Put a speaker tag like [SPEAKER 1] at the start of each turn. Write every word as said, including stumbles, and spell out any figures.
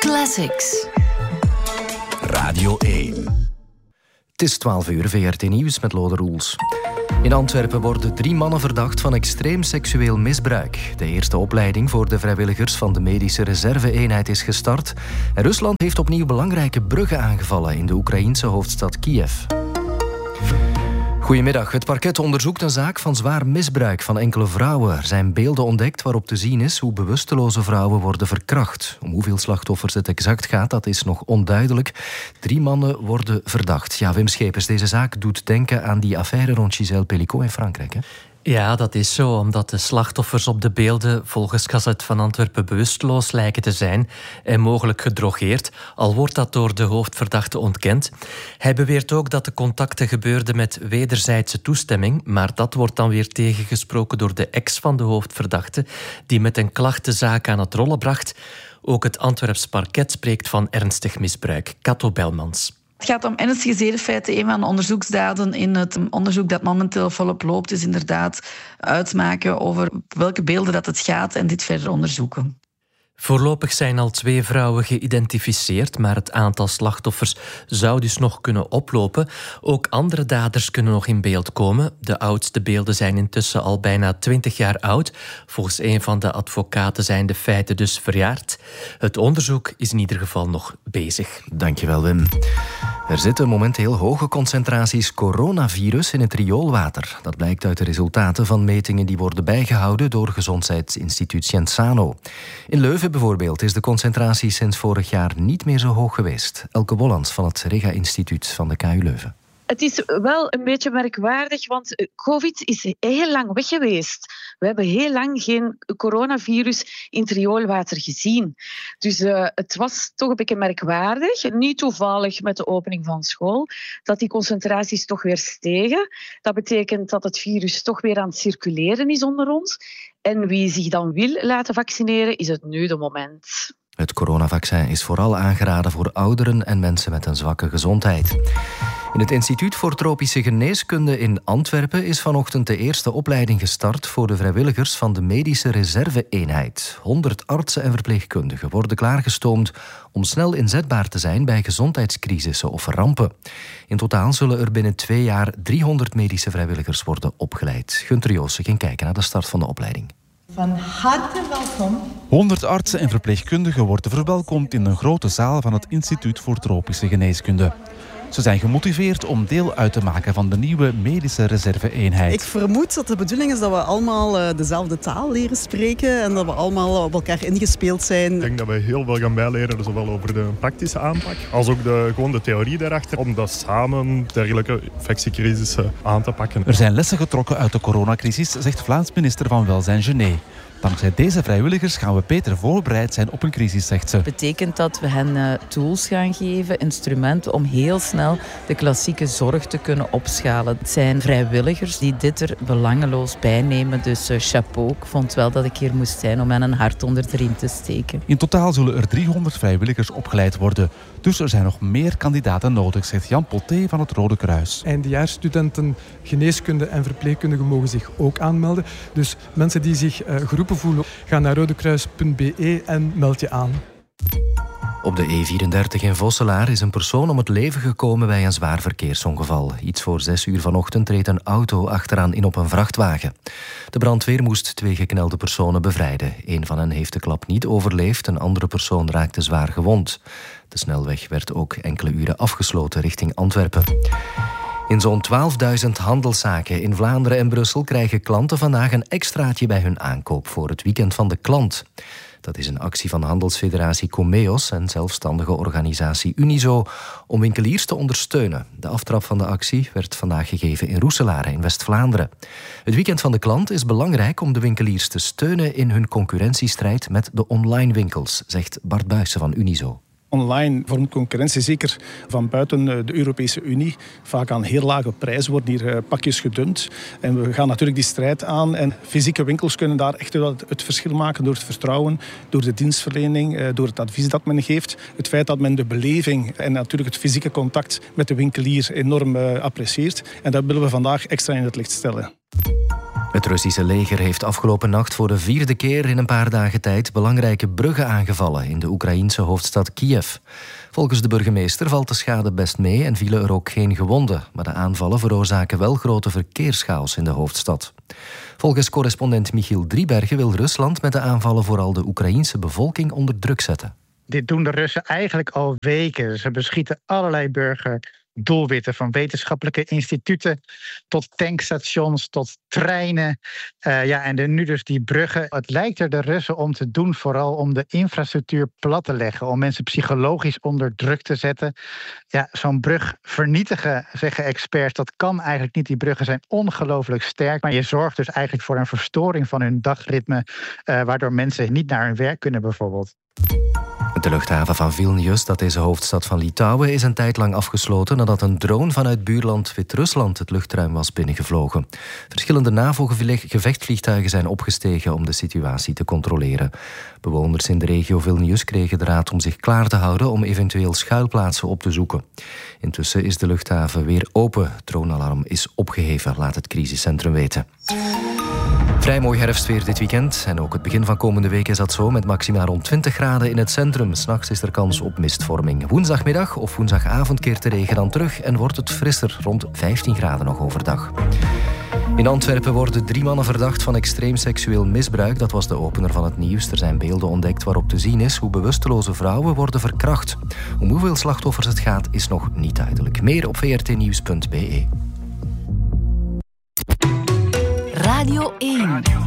[SPEAKER 1] Classics.
[SPEAKER 2] Radio één.
[SPEAKER 3] Het is twaalf uur, V R T Nieuws met Lode Roels. In Antwerpen worden drie mannen verdacht van extreem seksueel misbruik. De eerste opleiding voor de vrijwilligers van de medische reserve-eenheid is gestart. En Rusland heeft opnieuw belangrijke bruggen aangevallen in de Oekraïense hoofdstad Kiev. Goedemiddag. Het parket onderzoekt een zaak van zwaar misbruik van enkele vrouwen. Er zijn beelden ontdekt waarop te zien is hoe bewusteloze vrouwen worden verkracht. Om hoeveel slachtoffers het exact gaat, dat is nog onduidelijk. Drie mannen worden verdacht. Ja, Wim Schepers, deze zaak doet denken aan die affaire rond Gisèle Pelicot in Frankrijk, hè?
[SPEAKER 4] Ja, dat is zo, omdat de slachtoffers op de beelden volgens Gazet van Antwerpen bewusteloos lijken te zijn en mogelijk gedrogeerd, al wordt dat door de hoofdverdachte ontkend. Hij beweert ook dat de contacten gebeurden met wederzijdse toestemming, maar dat wordt dan weer tegengesproken door de ex van de hoofdverdachte, die met een klacht de zaak aan het rollen bracht. Ook het Antwerps parket spreekt van ernstig misbruik. Kato Belmans.
[SPEAKER 5] Het gaat om ernstige zedenfeiten. Een van de onderzoeksdaden in het onderzoek dat momenteel volop loopt is inderdaad uitmaken over welke beelden dat het gaat en dit verder onderzoeken.
[SPEAKER 4] Voorlopig zijn al twee vrouwen geïdentificeerd, maar het aantal slachtoffers zou dus nog kunnen oplopen. Ook andere daders kunnen nog in beeld komen. De oudste beelden zijn intussen al bijna twintig jaar oud. Volgens een van de advocaten zijn de feiten dus verjaard. Het onderzoek is in ieder geval nog bezig.
[SPEAKER 3] Dankjewel, Wim. Er zitten momenteel hoge concentraties coronavirus in het rioolwater. Dat blijkt uit de resultaten van metingen die worden bijgehouden door Gezondheidsinstituut Cienzano. In Leuven bijvoorbeeld is de concentratie sinds vorig jaar niet meer zo hoog geweest. Elke Wollands van het Rega-instituut van de K U Leuven.
[SPEAKER 6] Het is wel een beetje merkwaardig, want COVID is heel lang weg geweest. We hebben heel lang geen coronavirus in het rioolwater gezien. Dus uh, het was toch een beetje merkwaardig, niet toevallig met de opening van school, dat die concentraties toch weer stegen. Dat betekent dat het virus toch weer aan het circuleren is onder ons. En wie zich dan wil laten vaccineren, is het nu de moment.
[SPEAKER 3] Het coronavaccin is vooral aangeraden voor ouderen en mensen met een zwakke gezondheid. In het Instituut voor Tropische Geneeskunde in Antwerpen is vanochtend de eerste opleiding gestart voor de vrijwilligers van de medische reserve-eenheid. honderd artsen en verpleegkundigen worden klaargestoomd om snel inzetbaar te zijn bij gezondheidscrisissen of rampen. In totaal zullen er binnen twee jaar driehonderd medische vrijwilligers worden opgeleid. Gunther Joossen ging kijken naar de start van de opleiding.
[SPEAKER 7] Van harte welkom.
[SPEAKER 8] honderd artsen en verpleegkundigen worden verwelkomd in een grote zaal van het Instituut voor Tropische Geneeskunde. Ze zijn gemotiveerd om deel uit te maken van de nieuwe medische reserve-eenheid.
[SPEAKER 9] Ik vermoed dat de bedoeling is dat we allemaal dezelfde taal leren spreken en dat we allemaal op elkaar ingespeeld zijn.
[SPEAKER 10] Ik denk dat we heel veel gaan bijleren, zowel over de praktische aanpak als ook de, gewoon de theorie daarachter, om dat samen dergelijke infectiecrisissen aan te pakken.
[SPEAKER 8] Er zijn lessen getrokken uit de coronacrisis, zegt Vlaams minister van Welzijn Genet. Dankzij deze vrijwilligers gaan we beter voorbereid zijn op een crisis, zegt ze.
[SPEAKER 11] Dat betekent dat we hen uh, tools gaan geven, instrumenten om heel snel de klassieke zorg te kunnen opschalen. Het zijn vrijwilligers die dit er belangeloos bij nemen, dus uh, chapeau. Ik vond wel dat ik hier moest zijn om hen een hart onder de riem te steken.
[SPEAKER 8] In totaal zullen er driehonderd vrijwilligers opgeleid worden. Dus er zijn nog meer kandidaten nodig, zegt Jan Poté van het Rode Kruis.
[SPEAKER 12] Eindejaarsstudenten geneeskunde en verpleegkundigen mogen zich ook aanmelden. Dus mensen die zich uh, geroepen voelen, ga naar rodekruis punt b e en meld je aan.
[SPEAKER 3] Op de E vierendertig in Vosselaar is een persoon om het leven gekomen bij een zwaar verkeersongeval. Iets voor zes uur vanochtend reed een auto achteraan in op een vrachtwagen. De brandweer moest twee geknelde personen bevrijden. Een van hen heeft de klap niet overleefd, een andere persoon raakte zwaar gewond. De snelweg werd ook enkele uren afgesloten richting Antwerpen. In zo'n twaalfduizend handelszaken in Vlaanderen en Brussel krijgen klanten vandaag een extraatje bij hun aankoop voor het weekend van de klant. Dat is een actie van handelsfederatie Comeos en zelfstandige organisatie Unizo om winkeliers te ondersteunen. De aftrap van de actie werd vandaag gegeven in Roeselare in West-Vlaanderen. Het weekend van de klant is belangrijk om de winkeliers te steunen in hun concurrentiestrijd met de online winkels, zegt Bart Buijsen van Unizo.
[SPEAKER 13] Online vormt concurrentie, zeker van buiten de Europese Unie, vaak aan heel lage prijzen, worden hier pakjes gedumpt. En we gaan natuurlijk die strijd aan. En fysieke winkels kunnen daar echt wel het verschil maken door het vertrouwen, door de dienstverlening, door het advies dat men geeft. Het feit dat men de beleving en natuurlijk het fysieke contact met de winkelier enorm apprecieert. En dat willen we vandaag extra in het licht stellen.
[SPEAKER 3] Het Russische leger heeft afgelopen nacht voor de vierde keer in een paar dagen tijd belangrijke bruggen aangevallen in de Oekraïense hoofdstad Kiev. Volgens de burgemeester valt de schade best mee en vielen er ook geen gewonden. Maar de aanvallen veroorzaken wel grote verkeerschaos in de hoofdstad. Volgens correspondent Michiel Driebergen wil Rusland met de aanvallen vooral de Oekraïense bevolking onder druk zetten.
[SPEAKER 1] Dit doen de Russen eigenlijk al weken. Ze beschieten allerlei burgerdoelwitten, van wetenschappelijke instituten tot tankstations, tot treinen. Uh, ja, en de, nu dus die bruggen. Het lijkt er de Russen om te doen vooral om de infrastructuur plat te leggen, om mensen psychologisch onder druk te zetten. Ja, zo'n brug vernietigen, zeggen experts, dat kan eigenlijk niet. Die bruggen zijn ongelooflijk sterk, maar je zorgt dus eigenlijk voor een verstoring van hun dagritme, uh, waardoor mensen niet naar hun werk kunnen bijvoorbeeld.
[SPEAKER 3] De luchthaven van Vilnius, dat is de hoofdstad van Litouwen, is een tijd lang afgesloten nadat een drone vanuit buurland Wit-Rusland het luchtruim was binnengevlogen. Verschillende NAVO-gevechtvliegtuigen zijn opgestegen om de situatie te controleren. Bewoners in de regio Vilnius kregen de raad om zich klaar te houden om eventueel schuilplaatsen op te zoeken. Intussen is de luchthaven weer open. Het dronealarm is opgeheven, laat het crisiscentrum weten. Vrij mooi herfstweer dit weekend. En ook het begin van komende week is dat zo, met maxima rond twintig graden in het centrum. 'S Nachts is er kans op mistvorming. Woensdagmiddag of woensdagavond keert de regen dan terug en wordt het frisser, rond vijftien graden nog overdag. In Antwerpen worden drie mannen verdacht van extreem seksueel misbruik. Dat was de opener van het nieuws. Er zijn beelden ontdekt waarop te zien is hoe bewusteloze vrouwen worden verkracht. Om hoeveel slachtoffers het gaat is nog niet duidelijk. Meer op v r t nieuws punt b e.
[SPEAKER 14] Radio één.